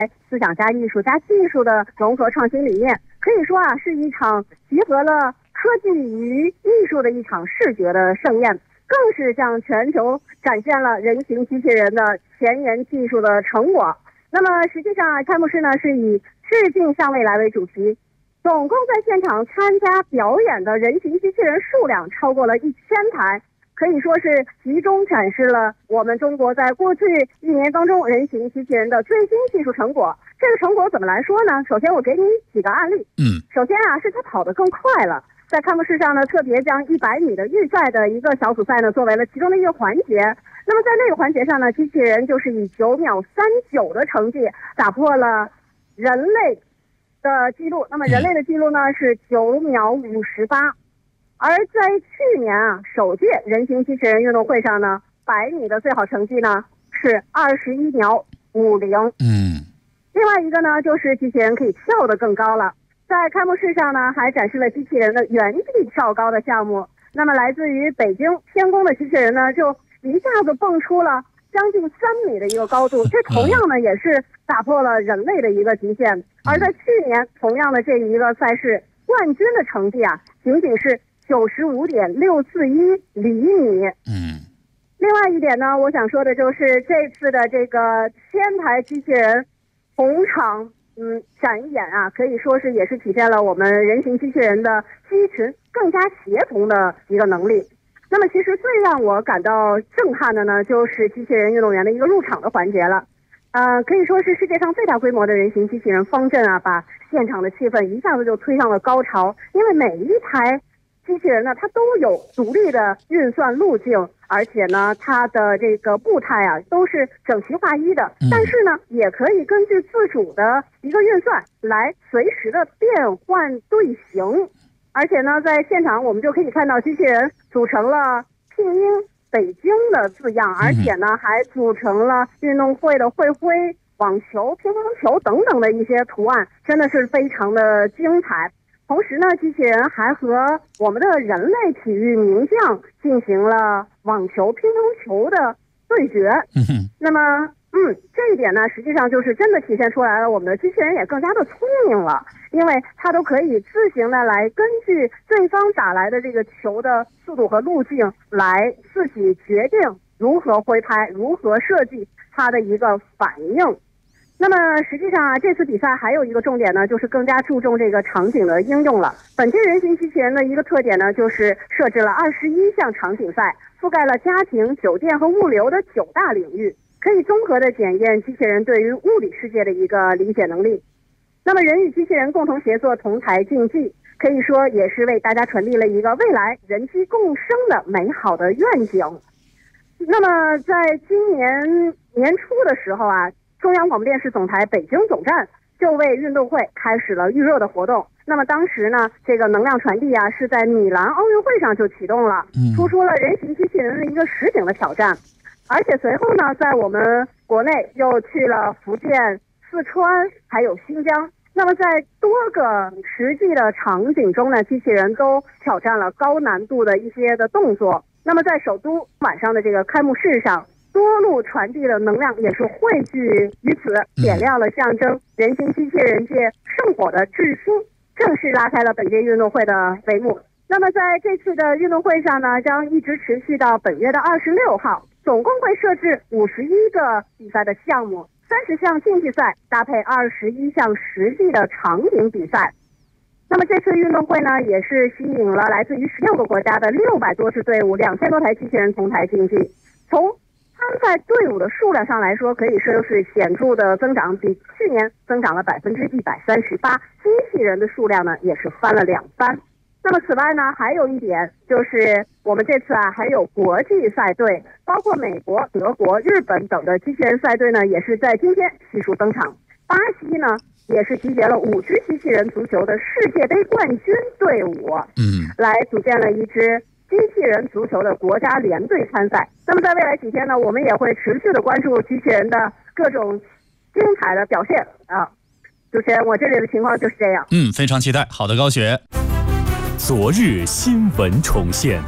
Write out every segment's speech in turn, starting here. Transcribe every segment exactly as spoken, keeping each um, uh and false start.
思想加艺术加技术的融合创新理念，可以说啊是一场集合了科技与艺术的一场视觉的盛宴，更是向全球展现了人形机器人的前沿技术的成果。那么实际上啊，开幕式呢是以致敬向未来为主题，总共在现场参加表演的人形机器人数量超过了一千台，可以说是集中展示了我们中国在过去一年当中人形机器人的最新技术成果。这个成果怎么来说呢？首先我给你几个案例。 嗯， 首先啊，是它跑得更快了。在开幕式上呢，特别将一百米的预赛的一个小组赛呢作为了其中的一个环节。那么在那个环节上呢，机器人就是以九秒三九的成绩打破了人类的记录。那么人类的记录呢是九秒五十八。而在去年啊，首届人形机器人运动会上呢，百米的最好成绩呢是二十一秒五零。 嗯， 另外一个呢，就是机器人可以跳得更高了。在开幕式上呢，还展示了机器人的原地跳高的项目。那么来自于北京天宫的机器人呢，就一下子蹦出了将近三米的一个高度，这同样呢也是打破了人类的一个极限。而在去年同样的这一个赛事，冠军的成绩啊，仅仅是九十五点六四一厘米。 嗯， 另外一点呢，我想说的就是这次的这个千台机器人同场嗯展演啊，可以说是也是体现了我们人形机器人的机群更加协同的一个能力。那么其实最让我感到震撼的呢，就是机器人运动员的一个入场的环节了。呃，可以说是世界上最大规模的人形机器人方阵啊，把现场的气氛一下子就推上了高潮。因为每一台机器人呢，它都有独立的运算路径，而且呢，它的这个步态啊都是整齐划一的。但是呢，也可以根据自主的一个运算来随时的变换队形。而且呢，在现场我们就可以看到机器人组成了拼音北京的字样，而且呢还组成了运动会的会徽、网球、乒乓球等等的一些图案，真的是非常的精彩。同时呢，机器人还和我们的人类体育名将进行了网球、乒乓球的对决。那么嗯，这一点呢，实际上就是真的体现出来了，我们的机器人也更加的聪明了，因为它都可以自行的来根据对方打来的这个球的速度和路径来自己决定如何挥拍，如何设计它的一个反应。那么实际上啊，这次比赛还有一个重点呢，就是更加注重这个场景的应用了。本届人形机器人的一个特点呢，就是设置了二十一项场景赛，覆盖了家庭、酒店和物流的九大领域，可以综合的检验机器人对于物理世界的一个理解能力。那么人与机器人共同协作同台竞技，可以说也是为大家传递了一个未来人机共生的美好的愿景。那么在今年年初的时候啊，中央广播电视总台北京总站就为运动会开始了预热的活动。那么当时呢，这个能量传递啊是在米兰奥运会上就启动了，突出了人形机器人的一个实景的挑战。而且随后呢，在我们国内又去了福建、四川还有新疆。那么在多个实际的场景中呢，机器人都挑战了高难度的一些的动作。那么在首都晚上的这个开幕式上，多路传递的能量也是汇聚于此，点亮了象征人形机器人界圣火的智星，正式拉开了本届运动会的帷幕。那么在这次的运动会上呢，将一直持续到本月的二十六号，总共会设置五十一个比赛的项目，三十项竞技赛搭配二十一项实际的场景比赛。那么这次运动会呢，也是吸引了来自于十六个国家的六百多支队伍，两千多台机器人同台竞技。从参赛队伍的数量上来说，可以说是显著的增长，比去年增长了百分之一百三十八。机器人的数量呢，也是翻了两番。那么此外呢，还有一点就是我们这次啊还有国际赛队，包括美国、德国、日本等的机器人赛队呢，也是在今天悉数登场。巴西呢也是集结了五支机器人足球的世界杯冠军队伍， 嗯， 来组建了一支机器人足球的国家联队参赛。那么在未来几天呢，我们也会持续的关注机器人的各种精彩的表现啊。主持人，我这里的情况就是这样。 嗯，非常期待。好的，高雪。 昨日新闻重现。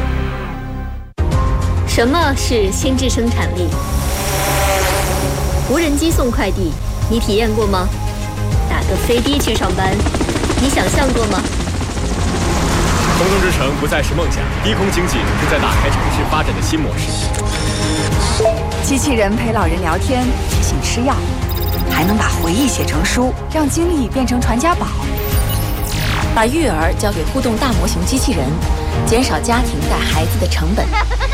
什么是心智生产力？ 无人机送快递，你体验过吗？打个飞的去上班，你想象过吗？ 空中之城不再是梦想，低空经济正在打开城市发展的新模式。 机器人陪老人聊天，提醒吃药，还能把回忆写成书，让经历变成传家宝。把育儿交给互动大模型机器人，减少家庭带孩子的成本。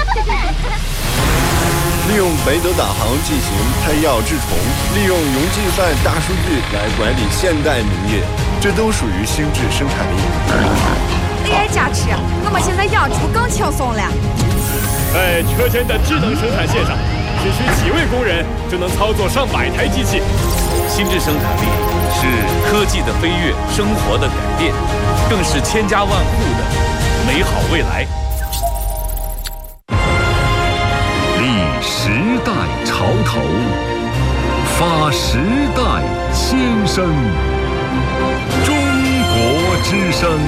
利用雷德导航进行拍药治虫，利用云计算大数据来管理现代农业，这都属于心智生产力。 A I 加持，我们现在养猪更轻松了。 在车间的智能生产线上，只需几位工人就能操作上百台机器。 心智生产力是科技的飞跃，生活的改变，更是千家万户的美好未来。 立时代潮头，发时代先声。中国之声。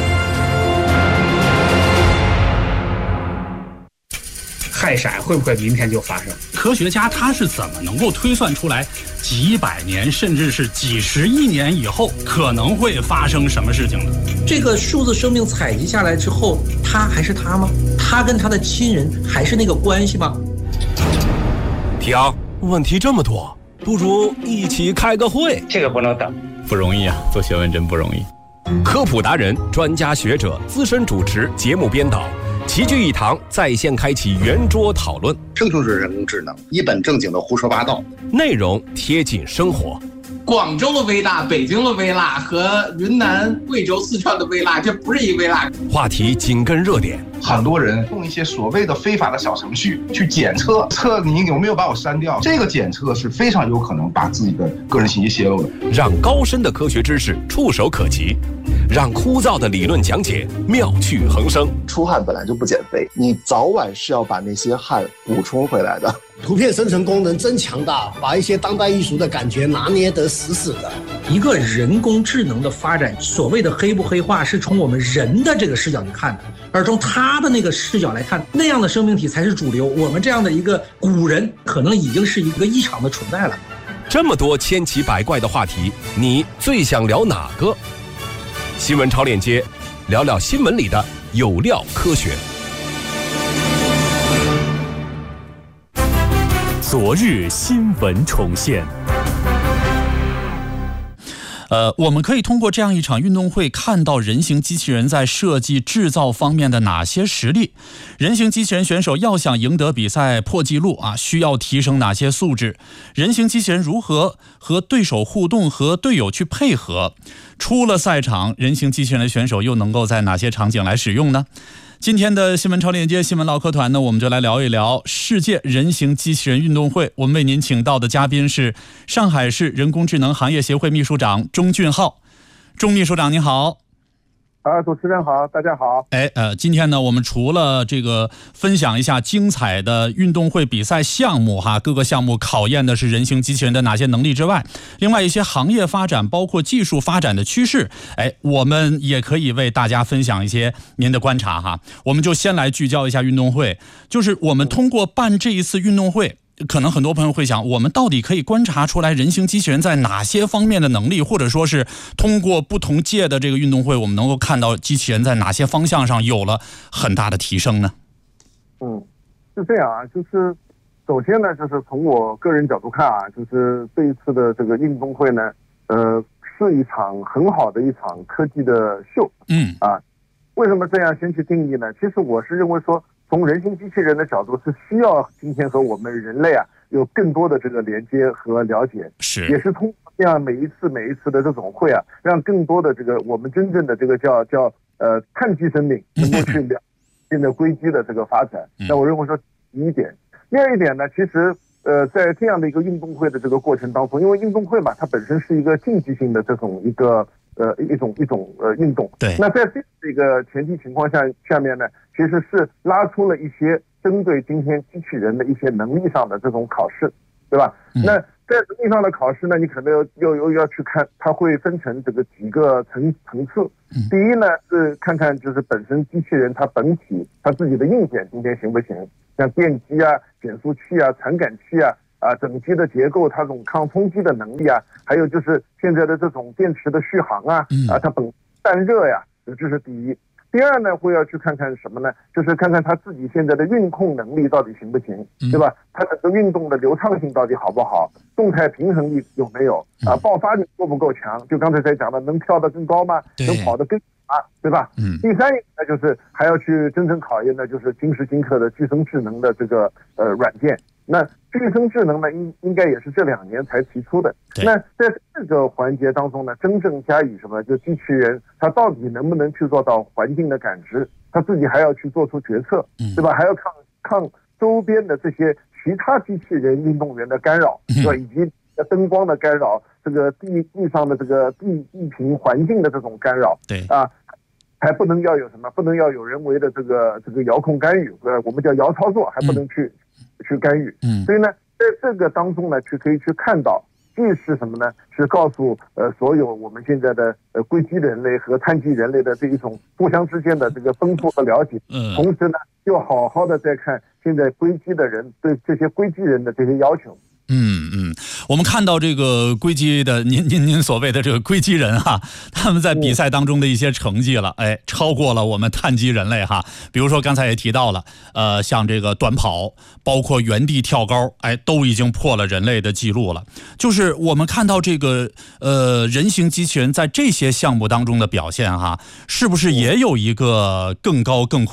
氦闪会不会明天就发生？科学家他是怎么能够推算出来几百年甚至是几十亿年以后可能会发生什么事情的？ 这个数字生命采集下来之后，他还是他吗？他跟他的亲人还是那个关系吗？ 提昂，问题这么多，不如一起开个会。 这个不能等， 不容易啊，做学问真不容易。 科普达人、专家学者、资深主持、节目编导齐聚一堂，在线开启圆桌讨论。 这就是人工智能，一本正经的胡说八道， 内容贴近生活。 广州的微辣、北京的微辣和云南、贵州、四川的微辣，这不是一微辣。 话题紧跟热点， 很多人用一些所谓的非法的小程序去检测，测你有没有把我删掉。这个检测是非常有可能把自己的个人信息泄露的。 让高深的科学知识触手可及，让枯燥的理论讲解妙趣横生。 出汗本来就不减肥，你早晚是要把那些汗补充回来的。 图片生成功能真强大，把一些当代艺术的感觉拿捏得死死的。 一个人工智能的发展，所谓的黑不黑化是从我们人的这个视角去看的，而从他的那个视角来看，那样的生命体才是主流。我们这样的一个古人，可能已经是一个异常的存在了。 这么多千奇百怪的话题，你最想聊哪个？新闻超链接，聊聊新闻里的有料科学。 昨日新闻重现。 呃，我们可以通过这样一场运动会看到人形机器人在设计制造方面的哪些实力。人形机器人选手要想赢得比赛破纪录啊，需要提升哪些素质？人形机器人如何和对手互动，和队友去配合？出了赛场，人形机器人的选手又能够在哪些场景来使用呢？今天的新闻超链接新闻唠嗑团呢，我们就来聊一聊世界人形机器人运动会。我们为您请到的嘉宾是上海市人工智能行业协会秘书长钟俊浩。钟秘书长您好。 啊，主持人好，大家好。 哎，呃，今天呢，我们除了这个分享一下精彩的运动会比赛项目哈，各个项目考验的是人形机器人的哪些能力之外，另外一些行业发展，包括技术发展的趋势，哎，我们也可以为大家分享一些您的观察哈。我们就先来聚焦一下运动会，就是我们通过办这一次运动会。可能很多朋友会想，我们到底可以观察出来人形机器人在哪些方面的能力，或者说是通过不同届的这个运动会，我们能够看到机器人在哪些方向上有了很大的提升呢？ 嗯，是这样啊，就是首先呢，就是从我个人角度看啊，就是这一次的这个运动会呢，呃，是一场很好的一场科技的秀。 嗯啊，为什么这样先去定义呢？其实我是认为说，从人形机器人的角度是需要今天和我们人类啊有更多的这个连接和了解， 是也是通过这样每一次每一次的这种会啊，让更多的这个我们真正的这个叫叫呃碳基生命能够去了解的硅基的这个发展。那我认为说第一点，第二一点呢，其实呃在这样的一个运动会的这个过程当中，因为运动会嘛，它本身是一个竞技性的这种一个呃一种一种呃运动， 对， 那在这个前提情况下下面呢，其实是拉出了一些针对今天机器人的一些能力上的这种考试，对吧？ 嗯、 那在能力上的考试呢，你可能要要要要去看，它会分成这个几个层层次。 嗯、 第一呢是看看就是本身机器人它本体它自己的硬件今天行不行，像电机啊、减速器啊、传感器啊， 啊，整机的结构，它这种抗冲击的能力啊，还有就是现在的这种电池的续航啊，啊，它本散热呀，这是第一。第二呢，会要去看看什么呢？就是看看它自己现在的运控能力到底行不行，对吧？它整个运动的流畅性到底好不好？动态平衡力有没有？啊，爆发力够不够强？就刚才在讲的，能跳得更高吗？能跑得更啊，对吧？嗯。第三一个呢，就是还要去真正考验的，就是今时今刻的具身智能的这个呃软件。那具身智能呢，应应该也是这两年才提出的。那在这个环节当中呢，真正加以什么？就机器人它到底能不能去做到环境的感知？它自己还要去做出决策，对吧？还要抗抗周边的这些其他机器人运动员的干扰，对吧？以及灯光的干扰，这个地地上的这个地地平环境的这种干扰， 对啊。还不能要有什么？不能要有人为的这个这个遥控干预，呃，我们叫遥操作，还不能去、嗯、去干预。嗯，所以呢，在这个当中呢，去可以去看到，既是什么呢？是告诉呃所有我们现在的呃硅基人类和碳基人类的这一种互相之间的这个丰富和了解。嗯，同时呢，又好好的再看现在硅基的人对这些硅基人的这些要求。 嗯嗯，我们看到这个硅基的您您您所谓的这个硅基人哈，他们在比赛当中的一些成绩了，哎，超过了我们碳基人类哈。比如说刚才也提到了，呃，像这个短跑，包括原地跳高，哎，都已经破了人类的记录了。就是我们看到这个呃人形机器人在这些项目当中的表现哈，是不是也有一个更高更快